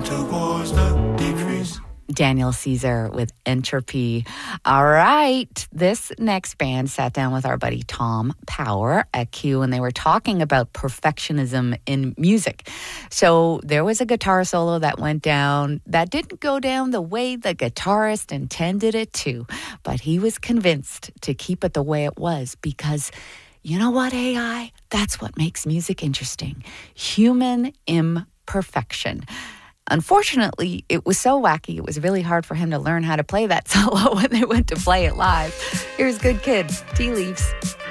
towards the decrease. Daniel Caesar with Entropy. All right. This next band sat down with our buddy Tom Power at Q, and they were talking about perfectionism in music. So there was a guitar solo that went down that didn't go down the way the guitarist intended it to, but he was convinced to keep it the way it was because, you know what, AI? That's what makes music interesting. Human imperfection. Unfortunately, it was so wacky, it was really hard for him to learn how to play that solo when they went to play it live. Here's Good Kid, Tea Leaves.